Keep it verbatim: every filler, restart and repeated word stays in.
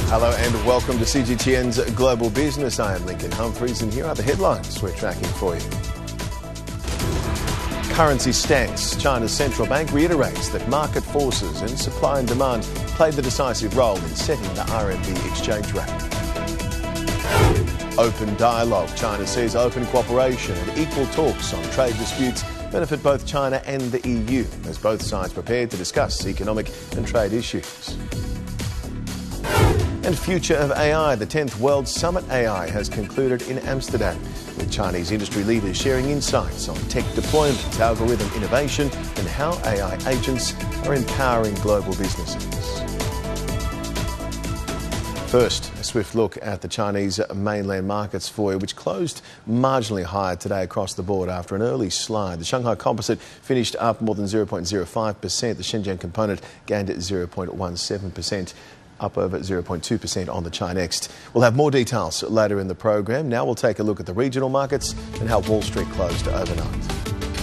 Hello and welcome to C G T N's Global Business. I am Lincoln Humphreys and here are the headlines we're tracking for you. Currency stance. China's central bank reiterates that market forces and supply and demand played the decisive role in setting the R M B exchange rate. Open dialogue. China says open cooperation and equal talks on trade disputes benefit both China and the E U as both sides prepare to discuss economic and trade issues. And future of A I. The tenth World Summit A I has concluded in Amsterdam, with Chinese industry leaders sharing insights on tech deployment, algorithm innovation and how A I agents are empowering global businesses. First, a swift look at the Chinese mainland markets for you, which closed marginally higher today across the board after an early slide. The Shanghai Composite finished up more than zero point zero five percent. The Shenzhen Component gained at zero point one seven percent. Up over zero point two percent on the Chinext. We'll have more details later in the program. Now we'll take a look at the regional markets and how Wall Street closed overnight.